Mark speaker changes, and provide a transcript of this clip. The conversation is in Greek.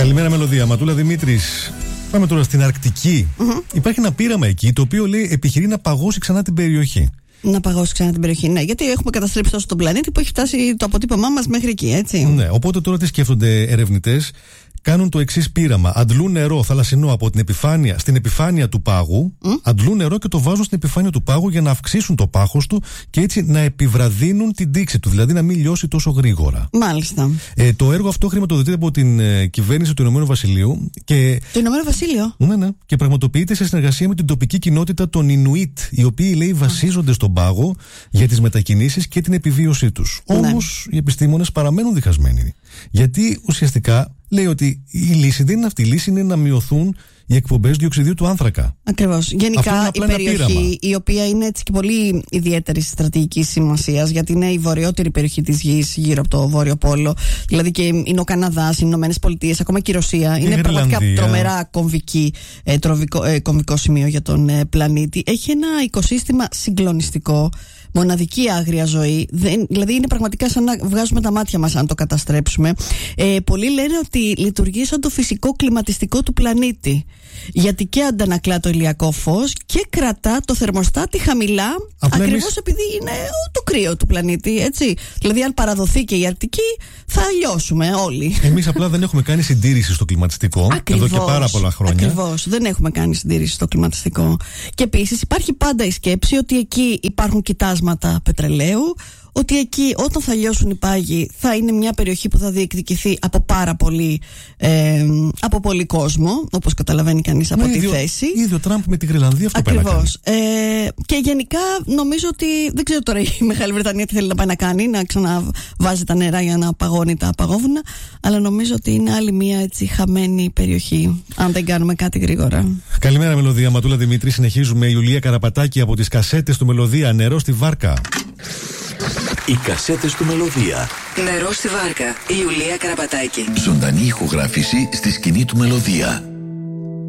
Speaker 1: Καλημέρα, Μελωδία. Ματούλα Δημήτρης. Πάμε τώρα στην Αρκτική. Υπάρχει ένα πείραμα εκεί το οποίο λέει επιχειρεί να παγώσει ξανά την περιοχή.
Speaker 2: Να παγώσει ξανά την περιοχή, ναι. Γιατί έχουμε καταστρέψει τόσο τον πλανήτη που έχει φτάσει το αποτύπωμά μας μέχρι εκεί, έτσι.
Speaker 1: Ναι, οπότε τώρα τι σκέφτονται ερευνητές. Κάνουν το εξής πείραμα. Αντλούν νερό θαλασσινό από την επιφάνεια, στην επιφάνεια του πάγου. Αντλούν νερό και το βάζουν στην επιφάνεια του πάγου για να αυξήσουν το πάχος του και έτσι να επιβραδύνουν την τήξη του. Δηλαδή να μην λιώσει τόσο γρήγορα.
Speaker 2: Μάλιστα.
Speaker 1: Το έργο αυτό χρηματοδοτείται από την κυβέρνηση του Ηνωμένου Βασιλείου.
Speaker 2: Το Ηνωμένο Βασίλειο.
Speaker 1: Ναι. Και πραγματοποιείται σε συνεργασία με την τοπική κοινότητα των Ινουίτ, οι οποίοι λέει βασίζονται στον πάγο για τις μετακινήσεις και την επιβίωσή τους. Όμως οι επιστήμονες παραμένουν διχασμένοι. Γιατί ουσιαστικά λέει ότι η λύση δεν είναι αυτή. Η λύση είναι να μειωθούν οι εκπομπές διοξιδίου του άνθρακα. Ακριβώς.
Speaker 2: Γενικά η περιοχή, η οποία είναι έτσι και πολύ ιδιαίτερη στρατηγικής σημασίας, γιατί είναι η βορειότερη περιοχή της γης γύρω από το Βόρειο Πόλο. Δηλαδή και είναι ο Καναδάς, οι Ηνωμένες Πολιτείες, ακόμα και η Ρωσία. Είναι πραγματικά τρομερά κομβικό σημείο για τον πλανήτη. Έχει ένα οικοσύστημα συγκλονιστικό. Μοναδική άγρια ζωή. Δηλαδή είναι πραγματικά σαν να βγάζουμε τα μάτια μας αν το καταστρέψουμε. Πολλοί λένε ότι λειτουργεί σαν το φυσικό κλιματιστικό του πλανήτη. Γιατί και αντανακλά το ηλιακό φως και κρατά το θερμοστάτη χαμηλά, ακριβώς επειδή είναι το κρύο του πλανήτη, έτσι. Δηλαδή αν παραδοθεί και η Αρκτική θα λιώσουμε όλοι.
Speaker 1: Εμείς απλά δεν έχουμε κάνει συντήρηση στο κλιματιστικό.
Speaker 2: Ακριβώς,
Speaker 1: εδώ και πάρα πολλά χρόνια.
Speaker 2: Ακριβώς, δεν έχουμε κάνει συντήρηση στο κλιματιστικό. Και επίσης υπάρχει πάντα η σκέψη ότι εκεί υπάρχουν κοιτάσματα πετρελαίου, ότι εκεί όταν θα λιώσουν οι πάγοι θα είναι μια περιοχή που θα διεκδικηθεί από πάρα πολύ κόσμο, όπως καταλαβαίνει κανείς από τη θέση.
Speaker 1: Ίδιο Τραμπ με τη Γρυλανδία αυτό πέρα.
Speaker 2: Ακριβώς. Και γενικά νομίζω ότι δεν ξέρω τώρα η Μεγάλη Βρετανία τι θέλει να πάει να κάνει, να ξαναβάζει τα νερά για να παγώνει τα παγόβουνα, αλλά νομίζω ότι είναι άλλη μια έτσι χαμένη περιοχή αν δεν κάνουμε κάτι γρήγορα.
Speaker 1: Καλημέρα, Μελωδία. Ματούλα Δημήτρη. Συνεχίζουμε. Η Ιουλία Καραπατάκη από τις κασέτες του Μελωδία. Νερό στη βάρκα.
Speaker 3: Οι κασέτες του Μελωδία.
Speaker 4: Νερό στη βάρκα. Η Ιουλία Καραπατάκη.
Speaker 3: Ζωντανή ηχογράφηση στη σκηνή του Μελωδία.